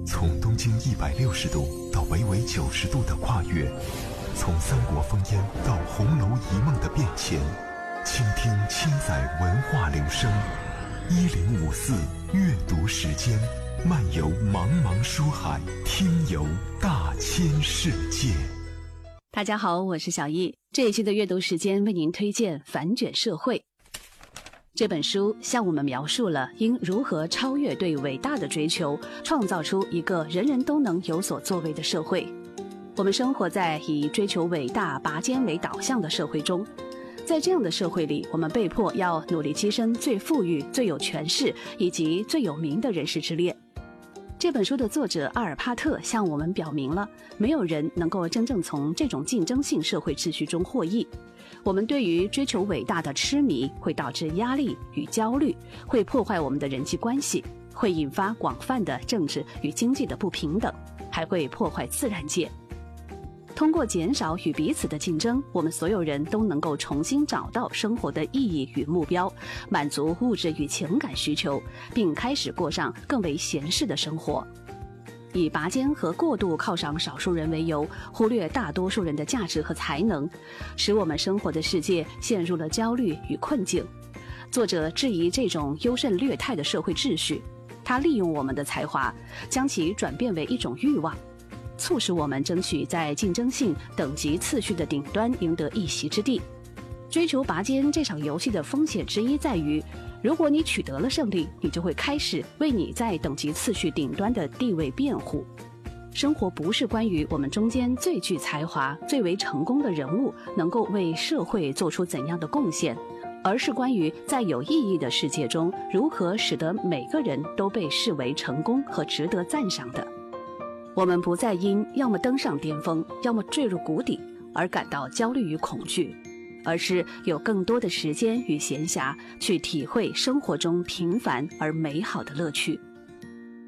从东经160度到北纬90度的跨越，从三国烽烟到红楼一梦的变迁，倾听千载文化流声。1054阅读时间，漫游茫茫书海，听游大千世界。 大家好，我是小易。这一期的阅读时间为您推荐《反卷社会》。这本书向我们描述了应如何超越对伟大的追求，创造出一个人人都能有所作为的社会。我们生活在以追求伟大拔尖为导向的社会中，在这样的社会里，我们被迫要努力跻身最富裕、最有权势以及最有名的人士之列。这本书的作者阿尔帕特向我们表明了，没有人能够真正从这种竞争性社会秩序中获益。我们对于追求伟大的痴迷会导致压力与焦虑，会破坏我们的人际关系，会引发广泛的政治与经济的不平等，还会破坏自然界。通过减少与彼此的竞争，我们所有人都能够重新找到生活的意义与目标，满足物质与情感需求，并开始过上更为闲适的生活。以拔尖和过度犒赏少数人为由，忽略大多数人的价值和才能，使我们生活的世界陷入了焦虑与困境。作者质疑这种优胜劣汰的社会秩序，他利用我们的才华，将其转变为一种欲望，促使我们争取在竞争性等级次序的顶端赢得一席之地。追求拔尖这场游戏的风险之一在于，如果你取得了胜利，你就会开始为你在等级次序顶端的地位辩护。生活不是关于我们中间最具才华、最为成功的人物能够为社会做出怎样的贡献，而是关于在有意义的世界中，如何使得每个人都被视为成功和值得赞赏的。我们不再因要么登上巅峰，要么坠入谷底而感到焦虑与恐惧，而是有更多的时间与闲暇去体会生活中平凡而美好的乐趣。